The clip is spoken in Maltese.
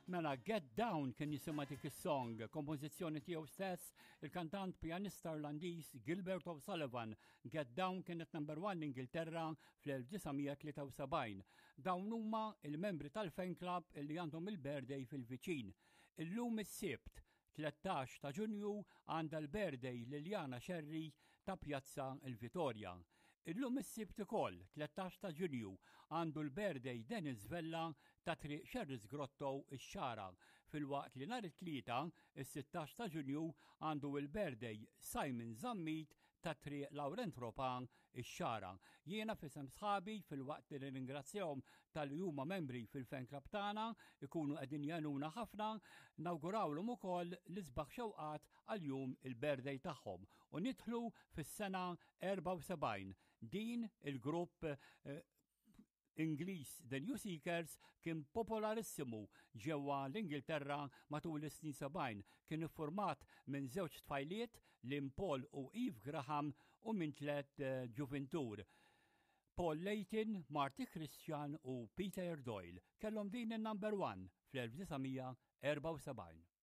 Mela Get Down kien jisimha dik is-song, kompożizzjoni tiegħu stess, il-kantant pjanista Irlandiż Gilbert O'Sullivan. Get Down kienet number 1 l-Ingilterra fl-1973. Dawn huma il-membri tal-fan club li għandhom il-birthday fil-viċin. Illum is-Sibt 13 ta' Ġunju għandha l-birthday Liljana Xerri ta' Pjazza il-Vitorja. Illum is-Sibt ukoll 13 ta' Ġunju għandu l-birthday Dennis Vella ta' triq Xerris Grotto ix-Xara. Filwaqt li nhar it-tlieta, is-16 ta' Ġunju għandu l-birthday Simon Zammit ta' triq Laurent Ropan ix-Xara. Jiena fisem sħabi filwaqt li ringrazzjahom tal-li huma membri fil-fan club tagħna, ikunu qegħdin jagħnuna ħafna, nawgurawlhom ukoll l-isbaħ xewqat għal-jum il-birthday tagħhom u nidħlu fis-sena 74. Din il-grupp Ingliż The New Seekers kien popolarissimu ġewwa l-Ingilterra matul is-snin 70. Kien iffurmat minn żewġ tfajliet, Lynn Paul u Eve Graham, u minn tliet ġuventur. Paul Layton, Marty Christian u Peter Doyle kellhom din il-number 1 fl-1974.